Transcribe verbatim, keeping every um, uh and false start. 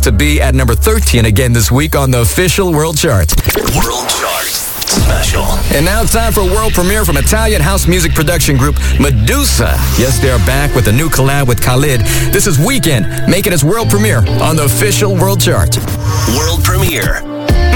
to be at number thirteen again this week on the official World Chart. World Chart Special. And now it's time for a world premiere from Italian house music production group Medusa. Yes, they are back with a new collab with Khalid. This is Weekend, making its world premiere on the official World Chart. World premiere.